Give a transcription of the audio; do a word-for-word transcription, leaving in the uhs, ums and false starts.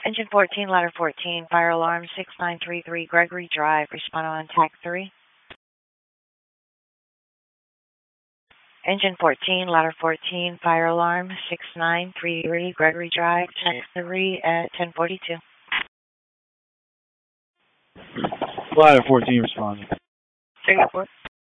Engine fourteen, ladder fourteen, fire alarm six nine three three Gregory Drive. Respond on tack three. Engine fourteen, ladder fourteen, fire alarm six nine three three Gregory Drive, tack three at ten forty-two. Ladder fourteen responding. Singapore.